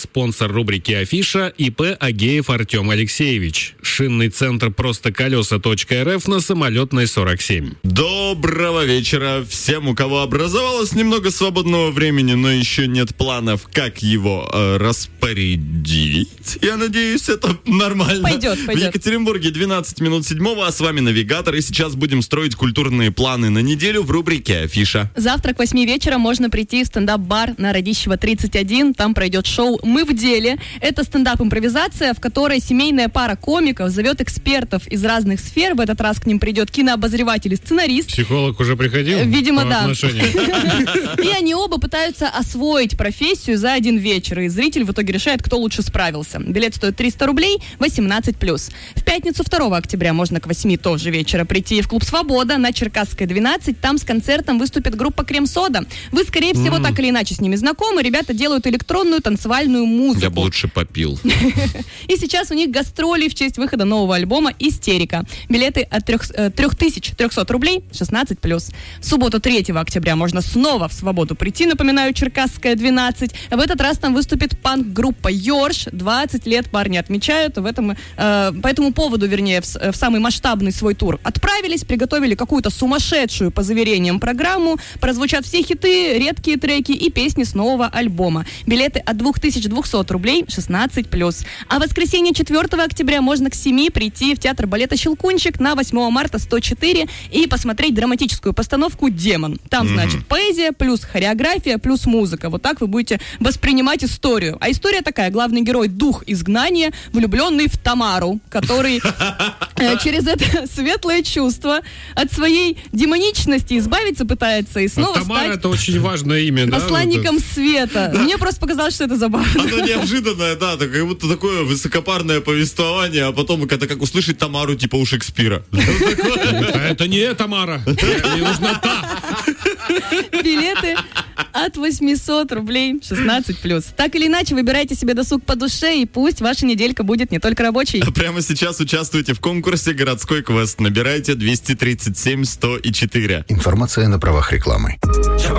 Спонсор рубрики «Афиша» ИП Агеев Артем Алексеевич. Шинный центр «Простоколеса.рф» на Самолетной 47. Доброго вечера всем, у кого образовалось немного свободного времени, но еще нет планов, как его распорядить. Я надеюсь, это нормально. Пойдет. В Екатеринбурге 12 минут 7, а с вами навигатор. И сейчас будем строить культурные планы на неделю в рубрике «Афиша». Завтра к 8 вечера можно прийти в стендап-бар на Радищева 31. Там пройдет шоу «Мы в деле». Это стендап-импровизация, в которой семейная пара комиков зовет экспертов из разных сфер. В этот раз к ним придет кинообозреватель и сценарист. Психолог уже приходил? Видимо, да. И они оба пытаются освоить профессию за один вечер. И зритель в итоге решает, кто лучше справился. Билет стоит 300 рублей, 18+. В пятницу 2 октября можно к 8 тоже вечера прийти в клуб «Свобода» на Черкасской 12. Там с концертом выступит группа «Крем-сода». Вы, скорее всего, так или иначе с ними знакомы. Ребята делают электронную танцевальную музыку. Я бы лучше попил. И сейчас у них гастроли в честь выхода нового альбома «Истерика». Билеты от 3300 рублей, 16+. В субботу 3 октября можно снова в «Свободу» прийти. Напоминаю, Черкасская 12. В этот раз там выступит панк-группа «Ёрш». 20 лет парни отмечают. По этому поводу, вернее, в самый масштабный свой тур отправились, приготовили какую-то сумасшедшую, по заверениям, программу. Прозвучат все хиты, редкие треки и песни с нового альбома. Билеты от 2200 рублей, 16+. А в воскресенье 4 октября можно к 7 прийти в театр балета «Щелкунчик» на 8 марта 104 и посмотреть драматическую постановку «Демон». Там, значит, поэзия плюс хореография плюс музыка. Вот так вы будете воспринимать историю. А история такая. Главный герой — дух изгнания, влюбленный в Тамару, который через это светлое чувство от своей демоничности избавиться пытается и снова Тамара — стать это очень важное имя, да? посланником света. Мне просто показалось, что это забавно. Оно неожиданное, да, как будто такое высокопарное повествование, а потом это как услышать Тамару типа у Шекспира. Это не Тамара, мне нужна та. Билеты от 800 рублей, 16+. Так или иначе, выбирайте себе досуг по душе, и пусть ваша неделька будет не только рабочей. А прямо сейчас участвуйте в конкурсе «Городской квест». Набирайте 237 104. Информация на правах рекламы.